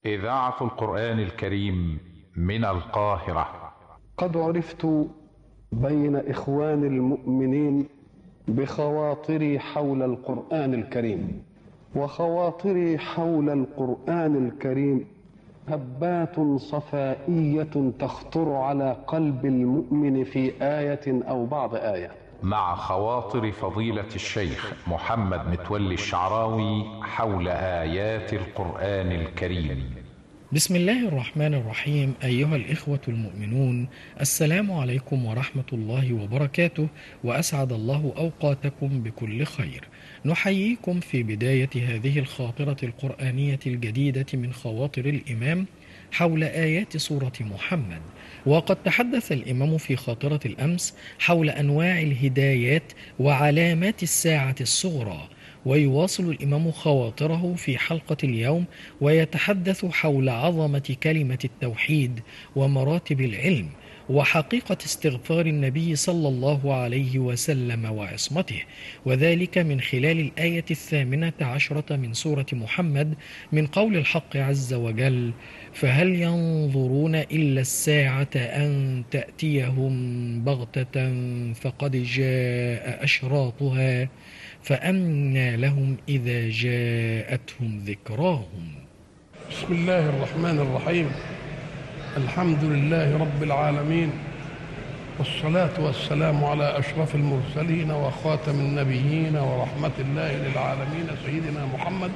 إذاعة القرآن الكريم من القاهرة. قد عرفت بين إخوان المؤمنين بخواطري حول القرآن الكريم، وخواطري حول القرآن الكريم هبات صفائية تخطر على قلب المؤمن في آية أو بعض آية. مع خواطر فضيلة الشيخ محمد متولي الشعراوي حول آيات القرآن الكريم. بسم الله الرحمن الرحيم. أيها الإخوة المؤمنون، السلام عليكم ورحمة الله وبركاته، وأسعد الله أوقاتكم بكل خير. نحييكم في بداية هذه الخاطرة القرآنية الجديدة من خواطر الإمام حول آيات سورة محمد. وقد تحدث الإمام في خاطرة الأمس حول أنواع الهدايات وعلامات الساعة الصغرى، ويواصل الإمام خواطره في حلقة اليوم ويتحدث حول عظمة كلمة التوحيد ومراتب العلم وحقيقة استغفار النبي صلى الله عليه وسلم وعصمته، وذلك من خلال الآية 18 من سورة محمد من قول الحق عز وجل: فهل ينظرون إلا الساعة أن تأتيهم بغتة فقد جاء أشراطها فأنى لهم إذا جاءتهم ذكراهم. بسم الله الرحمن الرحيم. الحمد لله رب العالمين، والصلاة والسلام على أشرف المرسلين وخاتم النبيين ورحمة الله للعالمين سيدنا محمد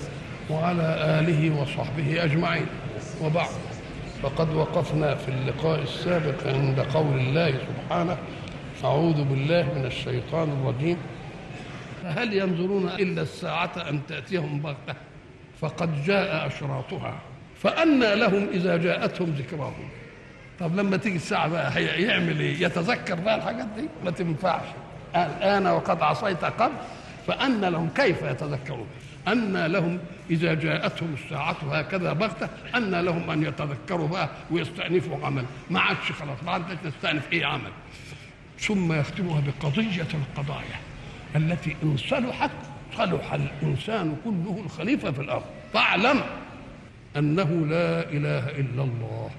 وعلى آله وصحبه أجمعين، وبعد، فقد وقفنا في اللقاء السابق عند قول الله سبحانه: أعوذ بالله من الشيطان الرجيم. هل ينظرون إلا الساعة أن تأتيهم بغتة فقد جاء أشراطها فأنى لهم إذا جاءتهم ذكراهم. طب لما تيجي الساعة بقى يعمل إيه؟ يتذكر بقى الحاجات دي؟ ما تنفعش. الآن وقد عصيت قبل فأنى لهم. كيف يتذكرون؟ أنى لهم إذا جاءتهم الساعة هكذا بغتة، أنى لهم أن يتذكروا بقى ويستأنفوا عمل. ما عادش خلاص، ما عادش نستأنف أي عمل. ثم يختمها بقضية القضايا التي إن صلحت صلح الإنسان كله الخليفة في الأرض. فاعلم أنه لا إله إلا الله.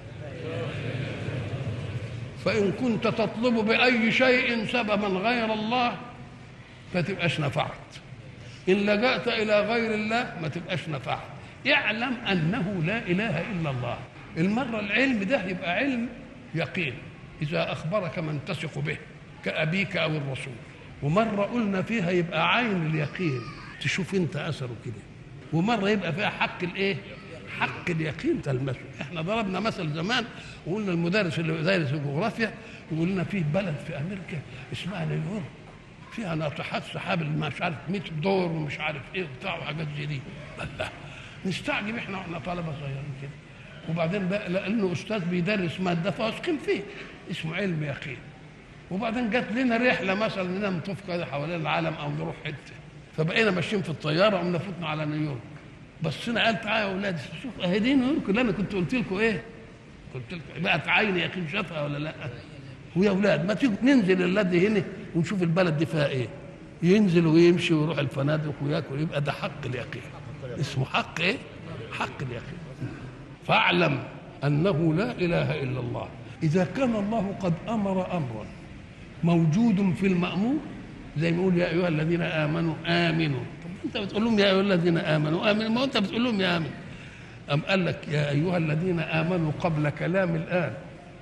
فإن كنت تطلب بأي شيء سببا غير الله ما تبقاش نفعت. إن لجأت إلى غير الله ما تبقاش نفعت. اعلم أنه لا إله إلا الله. المرة العلم ده يبقى علم يقين إذا أخبرك من تثق به كأبيك أو الرسول، ومرة قلنا فيها يبقى عين اليقين تشوف انت اثره كده، ومره يبقى فيها حق الايه؟ حق اليقين تلمسه. احنا ضربنا مثل زمان وقلنا المدرس اللي دارس الجغرافيا يقول لنا فيه بلد في امريكا اسمها نيويورك، فيها ناطحات سحاب مش عارف 100 دور ومش عارف ايه وبتاع وحاجات زي دي. الله، نستعجب احنا واحنا طلبه صغيرين كده. وبعدين بقى لانه استاذ بيدرس ماده فواثقين فيه اسمه علم يقين. وبعدين جت لنا رحله مثلا اننا نطوف كده حوالين العالم او نروح حته، فبقينا ماشيين في الطياره وقمنا فتنا على نيويورك. بصينا قال: تعالوا يا اولاد شوف اهي دي نيويورك اللي انا كنت قلت لكم ايه؟ قلت لكم بقت عيني يقين شافها ولا لا؟ ويا اولاد ما تيجوا ننزل الذي هنا ونشوف البلد دي فيها ايه. ينزل ويمشي ويروح الفنادق وياكل. يبقى ده حق اليقين، اسمه حق ايه؟ حق اليقين. فاعلم انه لا اله الا الله. اذا كان الله قد امر امرا موجود في المأمور، زي ما يقول: يا أيها الذين آمنوا آمنوا. طب أنت بتقول لهم يا أيها الذين آمنوا آمنوا، ما أنت بتقول لهم يا آمن. أم قال لك يا أيها الذين آمنوا قبل كلام الآن،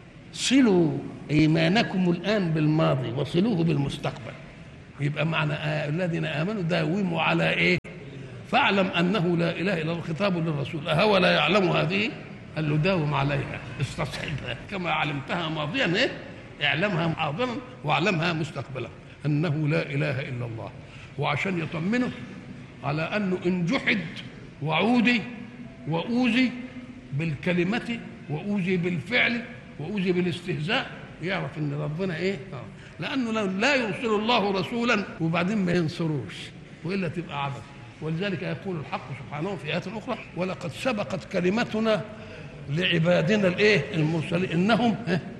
صلوا إيمانكم الآن بالماضي وصلوه بالمستقبل. يبقى معنى الذين آمنوا داوموا على إيه؟ فاعلم أنه لا إله إلا الله. خطاب للرسول: أهو لا يعلم هذه؟ قال له: داوم عليها، استصحبها كما علمتها ماضيا إيه؟ اعلمها حاضرا واعلمها مستقبلا انه لا اله الا الله. وعشان يطمنه على انه ان جحد وعودي واوذي بالكلمه واوذي بالفعل واوذي بالاستهزاء، يعرف ان ربنا ايه؟ لانه لا يرسل الله رسولا وبعدين ما ينصروش، والا تبقى عبث. ولذلك يقول الحق سبحانه في ايات اخرى: ولقد سبقت كلمتنا لعبادنا الايه؟ المرسلين انهم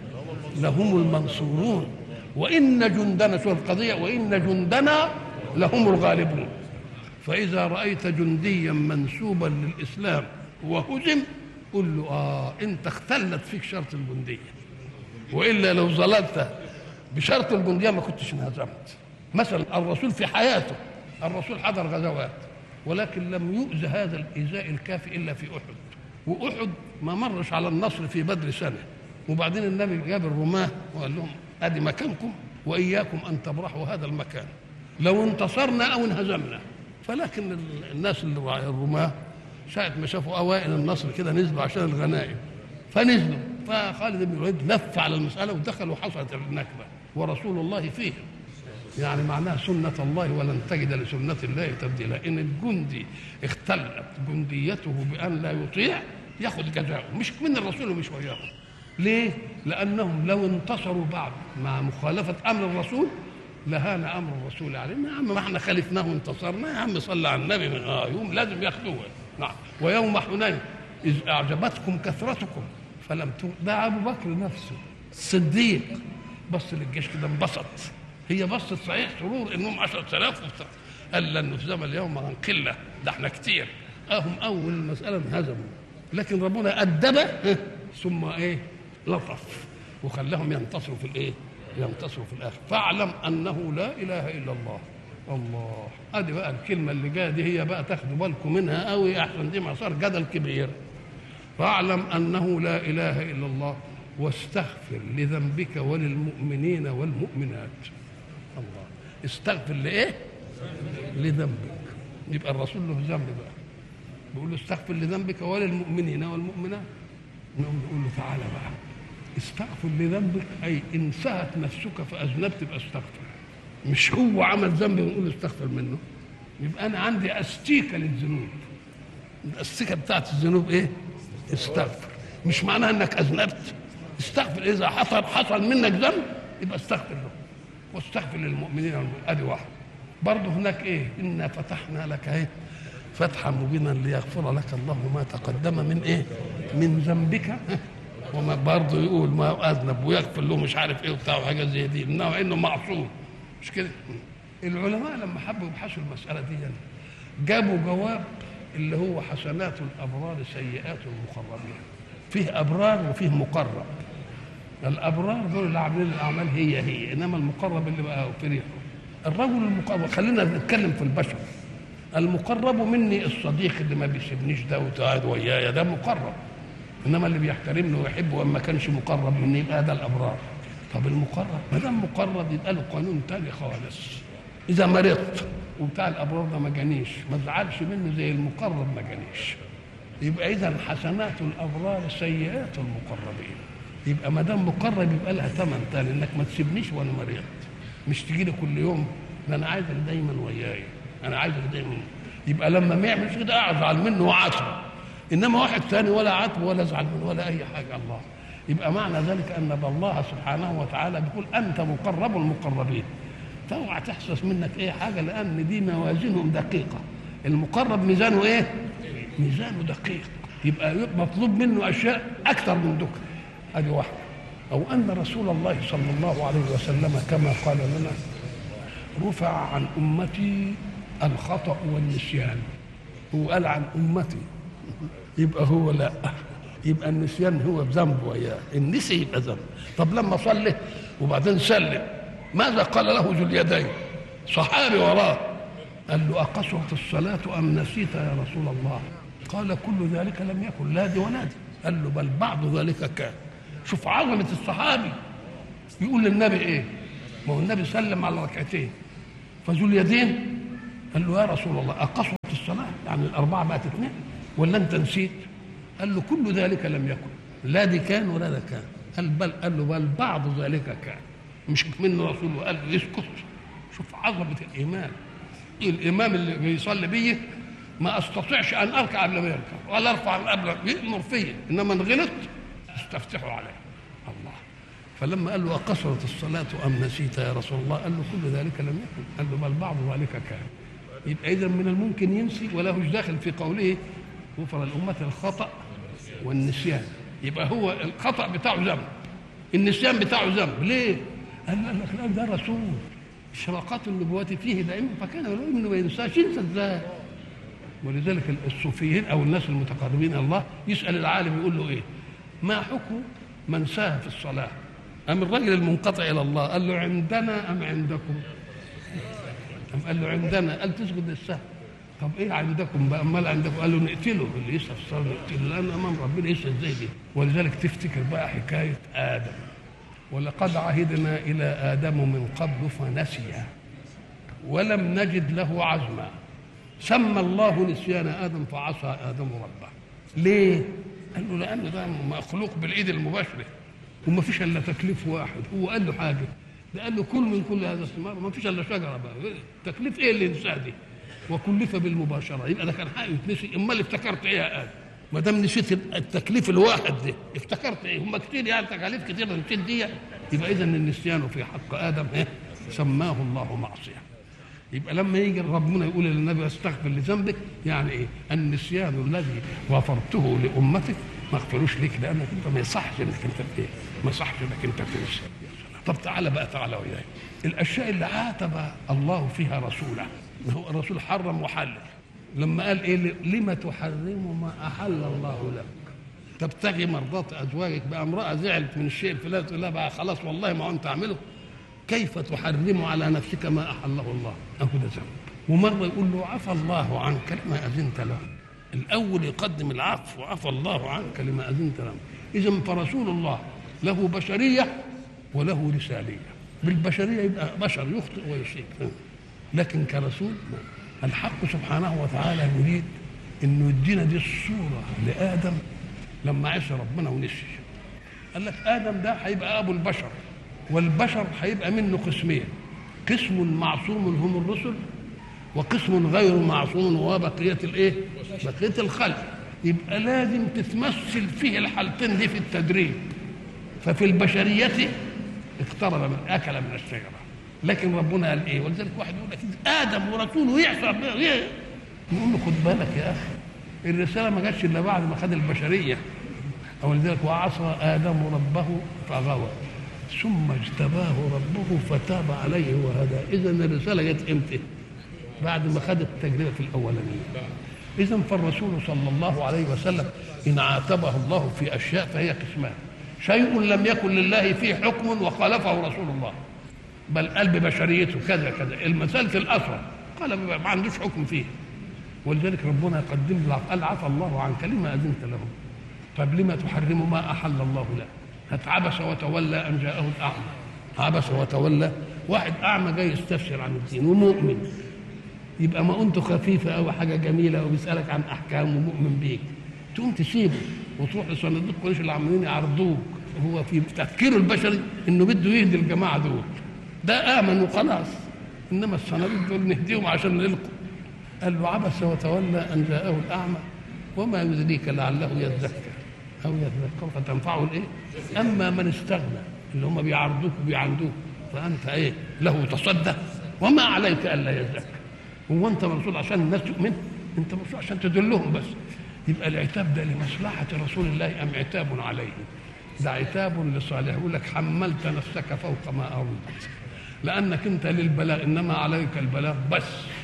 لهم المنصورون وإن جندنا، شوف القضية، وإن جندنا لهم الغالبون. فإذا رأيت جنديا منسوبا للإسلام وهزم قل له انت اختلت فيك شرط الجنديه، والا لو ظللت بشرط الجنديه ما كنتش انهزمت. مثلا الرسول في حياته الرسول حضر غزوات ولكن لم يؤذى هذا الايذاء الكافي الا في احد، واحد ما مرش على النصر في بدر سنه، وبعدين النبي جاب الرماه وقال لهم ادي مكانكم واياكم ان تبرحوا هذا المكان لو انتصرنا او انهزمنا. فلكن الناس الرماه ساعة ما شافوا اوائل النصر كده نزلوا عشان الغنائم، فنزلوا، فخالد بن الوليد لف على المساله ودخل وحصلت النكبه ورسول الله فيه. يعني معناها سنة الله ولن تجد لسنة الله تبديلا. إن الجندي اختلت جنديته بأن لا يطيع ياخذ جزاءه، مش من الرسول ومش وياهم. ليه؟ لأنهم لو انتصروا بعد مع مخالفة أمر الرسول لهان أمر الرسول علينا. يا عم ما احنا خالفناه وانتصرنا، يا عم صلى على النبي من يوم لازم ياخذوه. نعم. ويوم حنين إذ أعجبتكم كثرتكم فلم ده أبو بكر نفسه الصديق بص للجيش كده انبسط، هي بصت صحيح سرور انهم 10,000 قال لن نهزم اليوم عن قله، ده احنا كتير. هم اول المساله انهزموا، لكن ربنا ادب ثم لطف وخلاهم ينتصروا في ينتصروا في الاخر. فاعلم انه لا اله الا الله. الله ادي بقى الكلمه اللي جايه دي هي بقى تاخدوا بالكم منها قوي احسن دي ما صار جدل كبير. فاعلم انه لا اله الا الله واستغفر لذنبك وللمؤمنين والمؤمنات. الله استغفر لذنبك. يبقى الرسول له ذنب بقى، بيقول له استغفر لذنبك وللمؤمنين والمؤمنات. نقوم نقول له تعالى بقى استغفر لذنبك، اي انسهت نفسك فاذنبت يبقى استغفر، مش هو عمل ذنب ونقول له استغفر منه. يبقى انا عندي استيكه للذنوب، الاستيكه بتاعت الذنوب استغفر، مش معناها انك اذنبت. استغفر اذا حصل منك ذنب يبقى استغفر له واستغفر للمؤمنين والمؤمنات. ادي واحد. برضه هناك انا فتحنا لك فتحا مبينا ليغفر لك الله ما تقدم من من ذنبك وما برضه يقول ما اذنب ويغفر له مش عارف وبتاع وحاجات زي دي، انه معصوم مش كده. العلماء لما حبوا يبحثوا المساله دي جابوا جواب اللي هو حسنات الابرار سيئات المقربين. فيه ابرار وفيه مقرب. الابرار دول اللي عاملين الاعمال هي انما المقرب اللي بقى في ريحه. الرجل المقرب خلينا نتكلم في البشر. المقرب مني الصديق اللي ما بيسيبنيش ده وقاعد ويايا ده مقرب، انما اللي بيحترمني ويحبه وما كانش مقرب مني يبقى ده الابرار. طب المقرب ما دام مقرب يبقى له قانون تاني خالص. اذا مرضت وبتاع الابرار ده ما جانيش ما تزعلش منه زي المقرب ما جانيش. يبقى اذا حسنات الابرار سيئات المقربين. يبقى ما دام مقرب يبقى لها ثمن تاني، انك ما تسيبنيش وانا مريض، مش تجي لي كل يوم، ده انا عايزك دايما وياي، انا عايزك دايما. يبقى لما ما يعملش كده ازعل منه وعاتبه، انما واحد ثاني ولا عاتبه ولا ازعل منه ولا اي حاجه. الله يبقى معنى ذلك ان الله سبحانه وتعالى بيقول انت مقرب المقربين. فاوعى تحسس منك حاجه، لان دي موازينهم دقيقه. المقرب ميزانه ميزانه دقيق، يبقى مطلوب منه اشياء اكثر من ذكر. ادي واحده. او ان رسول الله صلى الله عليه وسلم كما قال لنا رفع عن امتي الخطأ والنسيان. هو قال عن امتي، يبقى هو لا، يبقى النسيان هو ذنب وياه، النسي يبقى ذنب. طب لما صلي وبعدين سلم ماذا قال له ذو اليدين؟ صحابي وراه قال له أقصرت الصلاة أم نسيت يا رسول الله؟ قال كل ذلك لم يكن، لا دي ولا دي. قال له بل بعض ذلك كان. شوف عظمة الصحابي يقول للنبي ما هو النبي سلم على ركعتين، فذو اليدين قال له يا رسول الله أقصرت الصلاة يعني الأربعة بقت 2 ولا أنت نسيت؟ قال له كل ذلك لم يكن، لا دي كان ولا ده كان. قال له بل بعض ذلك كان، مش منه رسول. قال له اسكت. شوف عظمة الإمام. الإمام اللي بيصلي بيه ما أستطيعش أن أركع قبل ما يركع ولا أرفع قبل يأمر فيا، إنما إن غلط استفتحوا عليه. الله. فلما قال له أقصرت الصلاة أم نسيت يا رسول الله؟ قال له كل ذلك لم يكن. قال له بل بعض ذلك كان. يبقى إذا من الممكن ينسي وله داخل في قوله غفر الأمة الخطأ والنسيان. يبقى هو الخطأ بتاعه ذنب، النسيان بتاعه ذنب. ليه؟ قال لك لا ده رسول شرقات النبوة فيه دائما فكان يقول انه ما ينساش. ينسى ازاي؟ ولذلك الصوفيين او الناس المتقربين الى الله يسال العالم يقول له ايه؟ ما حكم من ساهى في الصلاه؟ أم الرجل المنقطع الى الله قال له عندنا ام عندكم؟ قال له عندنا. قال تسجد للسهو. طب ايه عندكم بقى؟ امال عندكم؟ قال له نقتله، اللي يسهى في الصلاه نقتله، لان امام ربنا يسهى ازاي دي؟ ولذلك تفتكر بقى حكايه ادم، ولقد عهدنا الى ادم من قبل فنسي ولم نجد له عزما. سمى الله نسيان ادم فعصى ادم ربه. ليه؟ قال له لان ده مخلوق بالايد المباشره وما فيش الا تكليف واحد. هو قال له حاجه، ده قال له كل من كل هذا الثمار، ما فيش الا شجره بقى. تكليف ايه اللي انساه دي؟ وكلف بالمباشره، يبقى ده كان حقه يتنسي. امال افتكرت ايه يا ادم؟ ما دام نسيت التكليف الواحد ده افتكرت ايه؟ هم كتير يعني تكاليف كتير نسيت دي. يبقى اذا النسيان في حق ادم ايه؟ سماه الله معصيه. يبقى لما يجي ربنا يقول للنبي استغفر لذنبك، يعني ايه؟ النسيان الذي غفرته لامتك ما اغفروش ليك، لانك انت ما يصحش انك انت ايه؟ ما يصحش انك انت تنسى. طب تعالى بقى، تعالى وياي. الاشياء اللي عاتب الله فيها رسوله، هو الرسول حرم وحلل. لما قال ايه؟ لما تحرم ما احل الله لك تبتغي مرضات ازواجك. بقى امراه زعلت من الشيء الفلاني تقول لها بقى خلاص والله ما انت اعمله. كيف تحرم على نفسك ما احله الله؟ اهو ده ذنب. ومره يقول له عفى الله عنك لما اذنت له. الاول يقدم العفو، عفى الله عنك لما اذنت له. اذا فرسول الله له بشريه وله رساليه. بالبشريه يبقى بشر يخطئ ويصيب، لكن كرسول الحق سبحانه وتعالى يريد انه يدينا دي الصوره لادم لما عصى ربنا ونسي. قال لك ادم ده هيبقى ابو البشر، والبشر هيبقى منه قسمين: قسم معصوم هم الرسل، وقسم غير معصوم وهو بقيه الايه؟ بقيه الخلق. يبقى لازم تتمثل فيه الحالتين دي في التدريب. ففي البشريه اقترب من اكل من الشجره، لكن ربنا قال ايه؟ ولذلك واحد يقول لك ادم ورسوله يعصى، نقول له خد بالك يا اخي، الرساله ما جاتش الا بعد ما خد البشريه. ولذلك وعصى ادم ربه فغوى ثم اجتباه ربه فتاب عليه وهدى. اذا الرساله جت امتى؟ بعد ما خد التجربه في الاولانيه. اذا فالرسول صلى الله عليه وسلم ان عاتبه الله في اشياء فهي قسمان: شيء لم يكن لله فيه حكم وخالفه رسول الله، بل قال ببشريته كذا كذا، المسألة الأصغر قال ما عندوش حكم فيه. ولذلك ربنا يقدم له قال عفى الله عنك لما أذنت لهم. طب لما تحرم ما أحل الله له؟ عبس وتولى أن جاءه الأعمى. عبس وتولى، واحد أعمى جاي يستفسر عن الدين ومؤمن، يبقى ما أنت خفيفة أو حاجة جميلة وبيسألك عن أحكام ومؤمن بيك، تقوم تسيبه وتروح لصناديق قريش اللي عمالين يعرضوك. هو في تفكيره البشري إنه بده يهدي الجماعة دول، ده آمن وخلاص. إنما الصناديق دول نهديهم عشان نلقوا. قال له عبس وتولى أن جاءه الأعمى وما يدريك لعله يزكى أو يذكر فتنفعه الإيه؟ أما من استغنى اللي هم بيعرضوك وبيعندوك فأنت إيه؟ له تصدى وما عليك ألا يزكى. هو أنت مرسول عشان الناس تؤمن؟ أنت مرسول عشان تدلهم بس. يبقى العتاب ده لمصلحة رسول الله أم عتاب عليه؟ ده عتاب لصالح. يقول لك حملت نفسك فوق ما أردت، لأنك أنت للبلاغ إنما عليك البلاغ بس.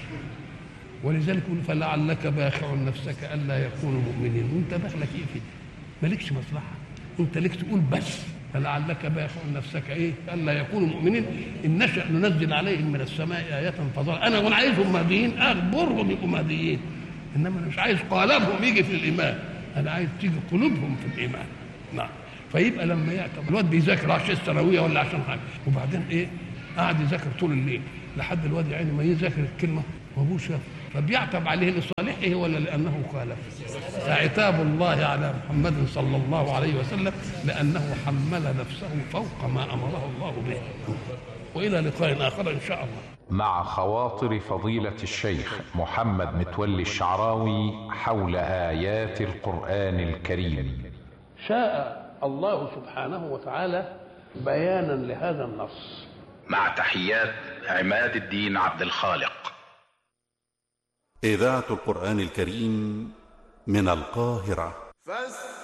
ولذلك يقول فلعلك باخع نفسك ألا يكونوا مؤمنين. وأنت دخلك إيه في دي؟ مالكش مصلحة، أنت ليك تقول بس فلعلك باخع نفسك إيه؟ ألا يكونوا مؤمنين. إن نشأ ننزل عليهم من السماء آية فظل. أنا عايزهم مهديين أخبرهم يبقوا مهديين، إنما أنا مش عايز قالبهم يجي في الإيمان، أنا عايز تيجي قلوبهم في الإيمان. نعم. فيبقى لما يعتبر الواد بيذاكر عشان الثانويه ولا عشان حاجه، وبعدين ايه؟ قاعد يذاكر طول الليل لحد الواد يعني ما يذاكر الكلمه وابوه شاف، فبيعتب عليه لصالحه ولا لانه خالف؟ عتاب الله على محمد صلى الله عليه وسلم لانه حمل نفسه فوق ما امره الله به. والى لقاء اخر ان شاء الله. مع خواطر فضيلة الشيخ محمد متولي الشعراوي حول آيات القرآن الكريم. شاء الله سبحانه وتعالى بيانا لهذا النص. مع تحيات عماد الدين عبد الخالق. إذاعة القرآن الكريم من القاهرة.